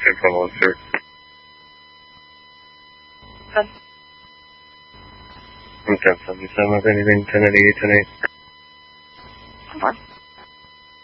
San Paulo, sir. Saan? Ang sama ka ni Vincent na tonight. Saan?